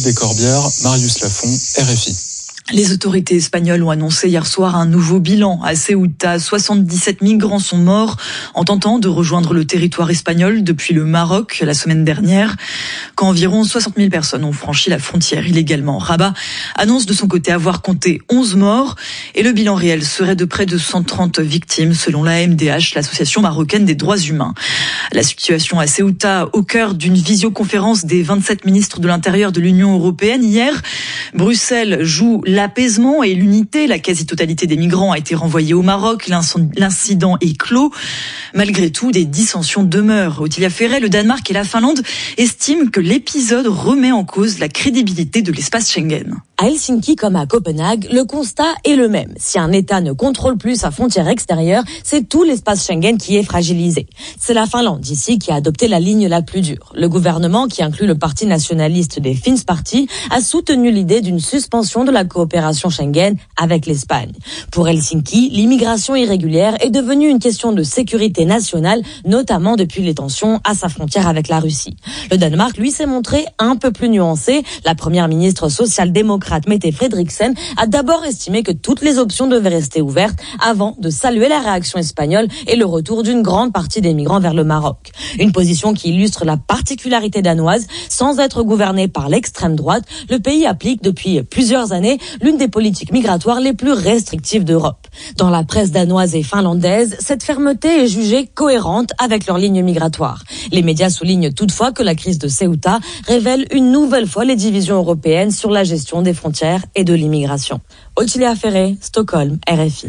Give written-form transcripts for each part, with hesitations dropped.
des Corbières, Marius Lafont, RFI. Les autorités espagnoles ont annoncé hier soir un nouveau bilan à Ceuta. 77 migrants sont morts en tentant de rejoindre le territoire espagnol depuis le Maroc la semaine dernière, quand environ 60 000 personnes ont franchi la frontière illégalement. Rabat annonce de son côté avoir compté 11 morts et le bilan réel serait de près de 130 victimes selon l'AMDH, l'association marocaine des droits humains. La situation à Ceuta au cœur d'une visioconférence des 27 ministres de l'Intérieur de l'Union européenne hier. Bruxelles joue l'apaisement et l'unité. La quasi-totalité des migrants a été renvoyée au Maroc. L'incident est clos. Malgré tout, des dissensions demeurent. Ottilia Ferret, le Danemark et la Finlande estiment que l'épisode remet en cause la crédibilité de l'espace Schengen. À Helsinki comme à Copenhague, le constat est le même. Si un État ne contrôle plus sa frontière extérieure, c'est tout l'espace Schengen qui est fragilisé. C'est la Finlande ici qui a adopté la ligne la plus dure. Le gouvernement, qui inclut le parti nationaliste des Finns Party, a soutenu l'idée d'une suspension de la coopération Schengen avec l'Espagne. Pour Helsinki, l'immigration irrégulière est devenue une question de sécurité nationale, notamment depuis les tensions à sa frontière avec la Russie. Le Danemark, lui, s'est montré un peu plus nuancé. La première ministre social-démocrate Mette Frederiksen a d'abord estimé que toutes les options devaient rester ouvertes avant de saluer la réaction espagnole et le retour d'une grande partie des migrants vers le Maroc. Une position qui illustre la particularité danoise. Sans être gouverné par l'extrême droite, le pays applique depuis plusieurs années l'une des politiques migratoires les plus restrictives d'Europe. Dans la presse danoise et finlandaise, cette fermeté est jugée cohérente avec leur ligne migratoire. Les médias soulignent toutefois que la crise de Ceuta révèle une nouvelle fois les divisions européennes sur la gestion des frontières et de l'immigration. Ottilia Ferret, Stockholm, RFI.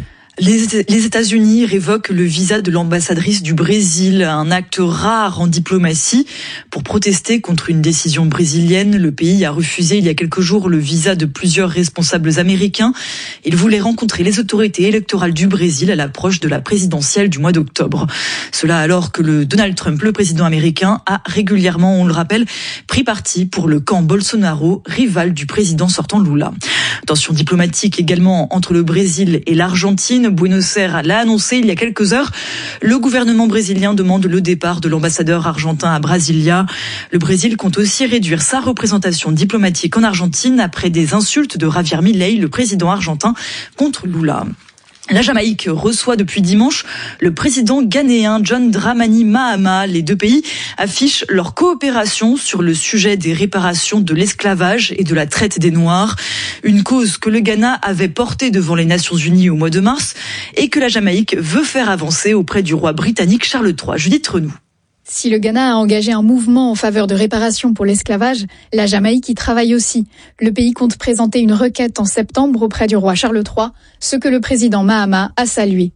Les États-Unis révoquent le visa de l'ambassadrice du Brésil, un acte rare en diplomatie. Pour protester contre une décision brésilienne, le pays a refusé il y a quelques jours le visa de plusieurs responsables américains. Il voulait rencontrer les autorités électorales du Brésil à l'approche de la présidentielle du mois d'octobre. Cela alors que Donald Trump, le président américain, a régulièrement, on le rappelle, pris parti pour le camp Bolsonaro, rival du président sortant Lula. Tension diplomatique également entre le Brésil et l'Argentine. Buenos Aires l'a annoncé il y a quelques heures. Le gouvernement brésilien demande le départ de l'ambassadeur argentin à Brasilia. Le Brésil compte aussi réduire sa représentation diplomatique en Argentine après des insultes de Javier Milei, le président argentin, contre Lula. La Jamaïque reçoit depuis dimanche le président ghanéen John Dramani Mahama. Les deux pays affichent leur coopération sur le sujet des réparations de l'esclavage et de la traite des Noirs. Une cause que le Ghana avait portée devant les Nations Unies au mois de mars et que la Jamaïque veut faire avancer auprès du roi britannique Charles III. Judith Renou. Si le Ghana a engagé un mouvement en faveur de réparation pour l'esclavage, la Jamaïque y travaille aussi. Le pays compte présenter une requête en septembre auprès du roi Charles III, ce que le président Mahama a salué.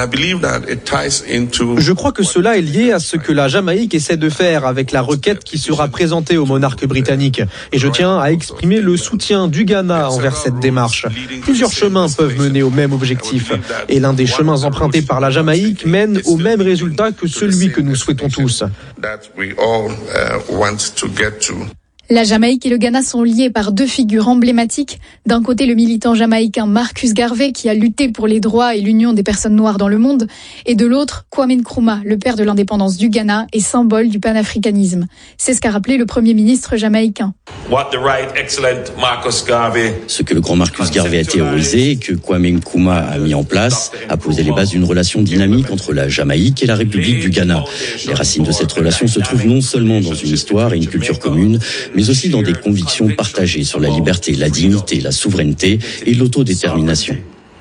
Je crois que cela est lié à ce que la Jamaïque essaie de faire avec la requête qui sera présentée au monarque britannique. Et je tiens à exprimer le soutien du Ghana envers cette démarche. Plusieurs chemins peuvent mener au même objectif. Et l'un des chemins empruntés par la Jamaïque mène au même résultat que celui que nous souhaitons tous. La Jamaïque et le Ghana sont liés par deux figures emblématiques. D'un côté, le militant jamaïcain Marcus Garvey, qui a lutté pour les droits et l'union des personnes noires dans le monde. Et de l'autre, Kwame Nkrumah, le père de l'indépendance du Ghana et symbole du panafricanisme. C'est ce qu'a rappelé le Premier ministre jamaïcain. Ce que le grand Marcus Garvey a théorisé et que Kwame Nkrumah a mis en place a posé les bases d'une relation dynamique entre la Jamaïque et la République du Ghana. Les racines de cette relation se trouvent non seulement dans une histoire et une culture commune, mais aussi dans des convictions partagées sur la liberté, la dignité, la souveraineté et l'autodétermination.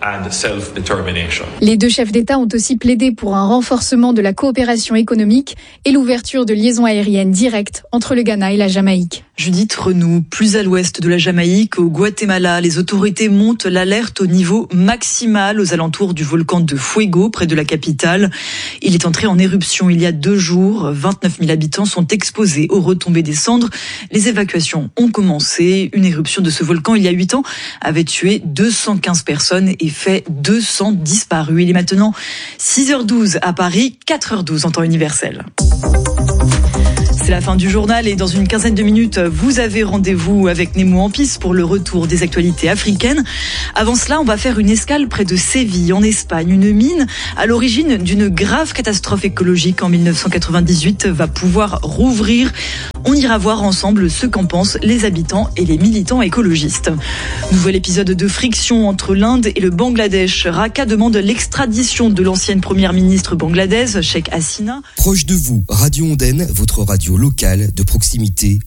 Les deux chefs d'État ont aussi plaidé pour un renforcement de la coopération économique et l'ouverture de liaisons aériennes directes entre le Ghana et la Jamaïque. Judith Renou, plus à l'ouest de la Jamaïque, au Guatemala, les autorités montent l'alerte au niveau maximal aux alentours du volcan de Fuego, près de la capitale. Il est entré en éruption il y a 2 jours. 29 000 habitants sont exposés aux retombées des cendres. Les évacuations ont commencé. Une éruption de ce volcan il y a 8 ans avait tué 215 personnes et fait 200 disparus. Il est maintenant 6h12 à Paris, 4h12 en temps universel. C'est la fin du journal et dans une quinzaine de minutes, vous avez rendez-vous avec Nemo Ampis pour le retour des actualités africaines. Avant cela, on va faire une escale près de Séville, en Espagne. Une mine à l'origine d'une grave catastrophe écologique en 1998 va pouvoir rouvrir. On ira voir ensemble ce qu'en pensent les habitants et les militants écologistes. Nouvel épisode de friction entre l'Inde et le Bangladesh. Raqqa demande l'extradition de l'ancienne première ministre bangladaise, Sheikh Hasina. Proche de vous, Radio Ondaine, votre radio locale de proximité.